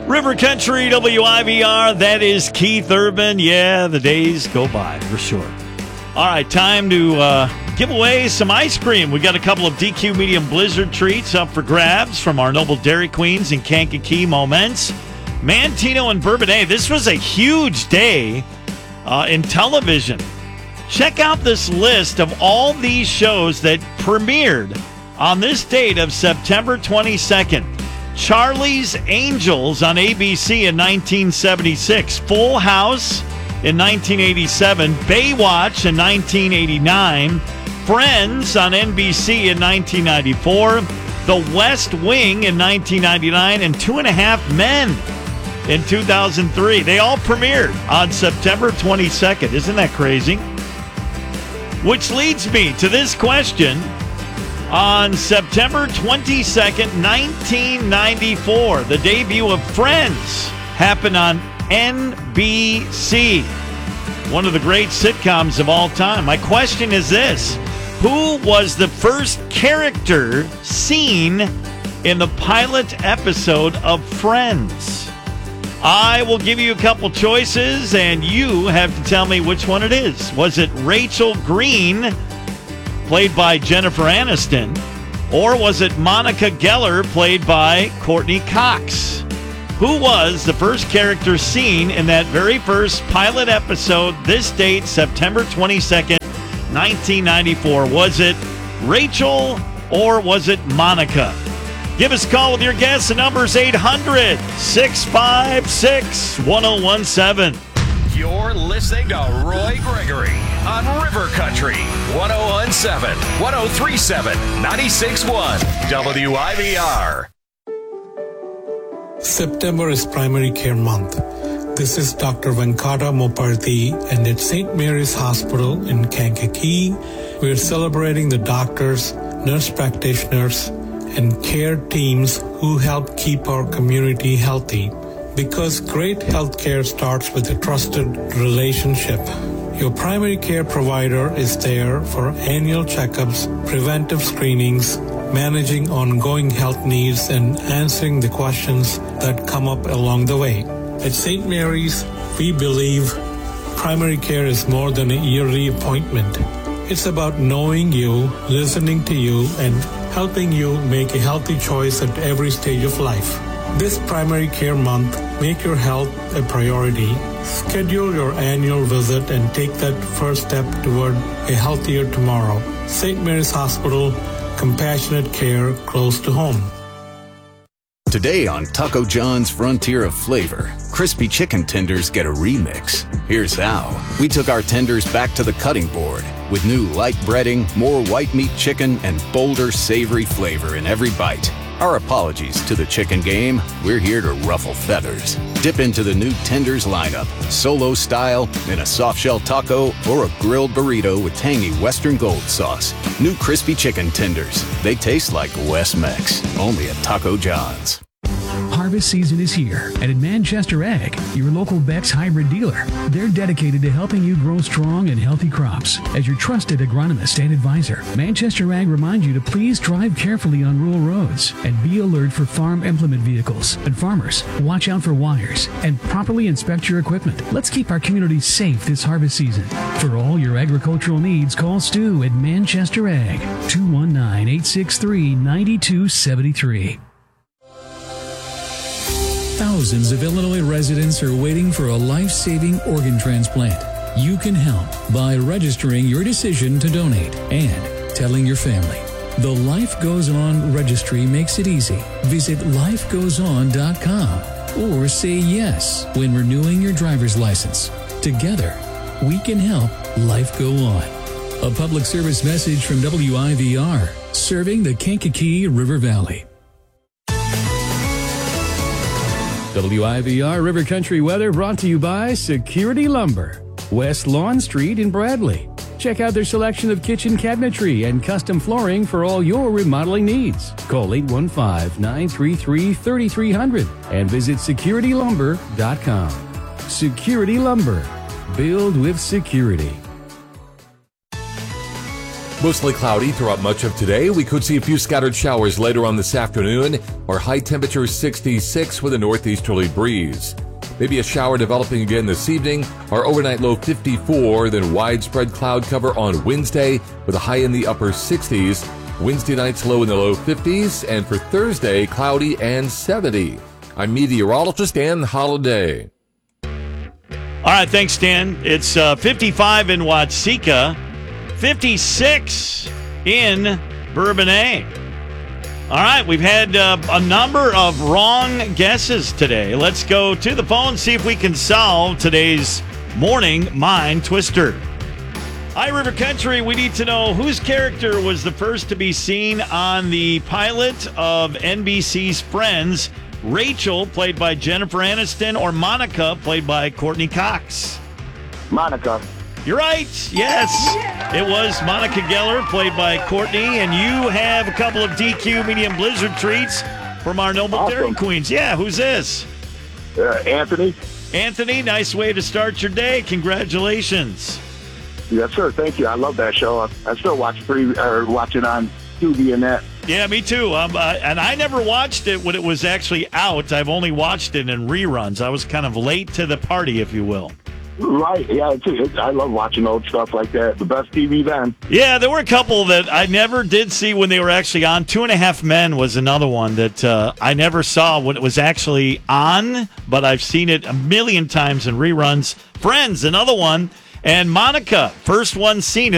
River Country, WIVR, that is Keith Urban. Yeah, the days go by for sure. All right, time to give away some ice cream. We got a couple of DQ Medium Blizzard treats up for grabs from our Noble Dairy Queens and Kankakee Moments. Mantino and Bourbonnais, this was a huge day in television. Check out this list of all these shows that premiered on this date of September 22nd. Charlie's Angels on ABC in 1976. Full House in 1987. Baywatch in 1989. Friends on NBC in 1994. The West Wing in 1999. And Two and a Half Men in 2003. They all premiered on September 22nd. Isn't that crazy? Which leads me to this question. On September 22nd, 1994, the debut of Friends happened on NBC, one of the great sitcoms of all time. My question is this: who was the first character seen in the pilot episode of Friends? I will give you a couple choices, and you have to tell me which one it is. Was it Rachel Green, played by Jennifer Aniston, or was it Monica Geller, played by Courtney Cox? Who was the first character seen in that very first pilot episode, this date, September 22nd, 1994? Was it Rachel or was it Monica? Give us a call with your guess. The number's 800-656-1017. You're listening to Roy Gregory on River Country 1017, 1037, 96.1 WIVR. September is Primary Care Month. This is Dr. Venkata Moparthy, and at St. Mary's Hospital in Kankakee, we're celebrating the doctors, nurse practitioners, and care teams who help keep our community healthy. Because great healthcare starts with a trusted relationship. Your primary care provider is there for annual checkups, preventive screenings, managing ongoing health needs, and answering the questions that come up along the way. At St. Mary's, we believe primary care is more than a yearly appointment. It's about knowing you, listening to you, and helping you make a healthy choice at every stage of life. This Primary Care Month, make your health a priority. Schedule your annual visit and take that first step toward a healthier tomorrow. St. Mary's Hospital, compassionate care close to home. Today on Taco John's Frontier of Flavor, crispy chicken tenders get a remix. Here's how. We took our tenders back to the cutting board with new light breading, more white meat chicken, and bolder savory flavor in every bite. Our apologies to the chicken game. We're here to ruffle feathers. Dip into the new tenders lineup, solo style, in a soft shell taco, or a grilled burrito with tangy Western Gold sauce. New crispy chicken tenders. They taste like West Mex. Only at Taco John's. Harvest season is here, and at Manchester Ag, your local Beck's hybrid dealer, they're dedicated to helping you grow strong and healthy crops. As your trusted agronomist and advisor, Manchester Ag reminds you to please drive carefully on rural roads and be alert for farm implement vehicles. And farmers, watch out for wires and properly inspect your equipment. Let's keep our community safe this harvest season. For all your agricultural needs, call Stu at Manchester Ag, 219-863-9273. Thousands of Illinois residents are waiting for a life-saving organ transplant. You can help by registering your decision to donate and telling your family. The Life Goes On registry makes it easy. Visit lifegoeson.com or say yes when renewing your driver's license. Together, we can help life go on. A public service message from WIVR, serving the Kankakee River Valley. WIVR River Country weather brought to you by Security Lumber, West Lawn Street in Bradley. Check out their selection of kitchen cabinetry and custom flooring for all your remodeling needs. Call 815-933-3300 and visit securitylumber.com. Security Lumber. Build with security. Mostly cloudy throughout much of today. We could see a few scattered showers later on this afternoon. Our high temperature 66 with a northeasterly breeze. Maybe a shower developing again this evening. Our overnight low 54, then widespread cloud cover on Wednesday with a high in the upper 60s. Wednesday night's low in the low 50s, and for Thursday, cloudy and 70. I'm meteorologist Dan Holliday. All right, thanks, Dan. It's 55 in Watseka, 56 in Bourbonnais. All right, we've had a number of wrong guesses today. Let's go to the phone, see if we can solve today's morning mind twister. Hi, River Country. We need to know whose character was the first to be seen on the pilot of NBC's Friends, Rachel, played by Jennifer Aniston, or Monica, played by Courtney Cox? Monica. You're right. Yes. It was Monica Geller, played by Courtney, and you have a couple of DQ Medium Blizzard treats from our Noble Dairy Queens. Yeah, who's this? Anthony. Anthony, nice way to start your day. Congratulations. Yes, sir. Thank you. I love that show. I still watch it on Tubi and that. Yeah, me too. And I never watched it when it was actually out. I've only watched it in reruns. I was kind of late to the party, if you will. Right. Yeah, I love watching old stuff like that. The best TV then. Yeah, there were a couple that I never did see when they were actually on. 2.5 Men was another one that I never saw when it was actually on, but I've seen it a million times in reruns. Friends, another one. And Monica, first one seen